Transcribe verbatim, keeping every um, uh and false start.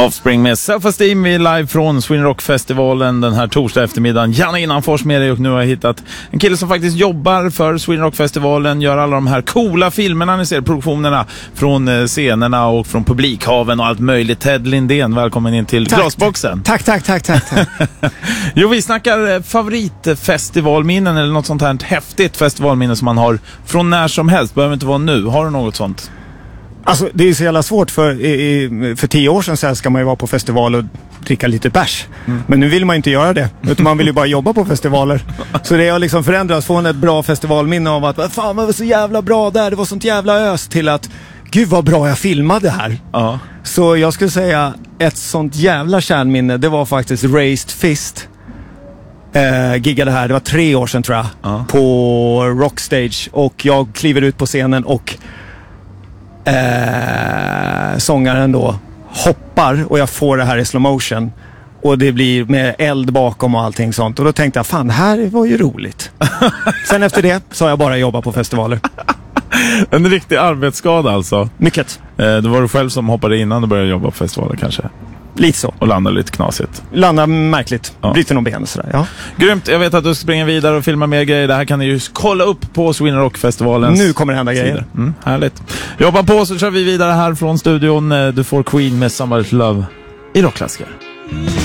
Offspring med Self-Esteem, vi är live från Sweden Rock-festivalen den här torsdag eftermiddagen. Janne Innanfors med dig och nu har jag hittat en kille som faktiskt jobbar för Sweden Rock-festivalen, gör alla de här coola filmerna, ni ser produktionerna från scenerna och från publikhaven och allt möjligt. Ted Lindén, välkommen in till tack. Glasboxen. Tack, tack, tack, tack. tack. Jo, vi snackar favoritfestivalminnen eller något sånt här häftigt festivalminne som man har från när som helst, behöver inte vara nu. Har du något sånt? Alltså det är så jävla svårt för, i, för tio år sedan så här ska man ju vara på festival och dricka lite bärs. Mm. Men nu vill man inte göra det, utan man vill ju bara jobba på festivaler. Så det har liksom förändrats från ett bra festivalminne av att fan det var så jävla bra där, det var sånt jävla ös, till att gud vad bra jag filmade här. Uh-huh. Så jag skulle säga ett sånt jävla kärnminne, det var faktiskt Raised Fist. Uh, giggade här, det var tre år sedan tror jag, uh-huh. på Rockstage, och jag kliver ut på scenen och Eh, sångaren då hoppar och jag får det här i slow motion och det blir med eld bakom och allting sånt, och då tänkte jag fan, det här var ju roligt. Sen efter det så har jag bara jobbat på festivaler. En riktig arbetsskada alltså. Mycket. eh, Det var du själv som hoppade innan du började jobba på festivaler kanske? Lite så. Och landade lite knasigt. Landade märkligt. Ja. Bryter nog ben sådär, ja. Grymt, jag vet att du ska springa vidare och filma mer grejer. Det här kan ni ju kolla upp på Sweden Rock-festivalen. Nu kommer det hända grejer. Mm, härligt. Jobba på så kör vi vidare här från studion. Du får Queen med Somebody's Love i Rockklassiker.